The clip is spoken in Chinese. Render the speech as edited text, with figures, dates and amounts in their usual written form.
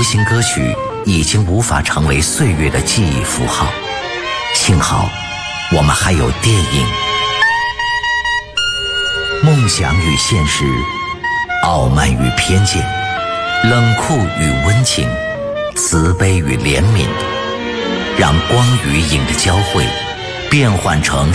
行歌曲已经无法成为岁月的记忆符号，幸好我们还有电影。梦想与现实，傲慢与偏见，冷酷与温情，慈悲与怜悯，让光与影的交汇变换成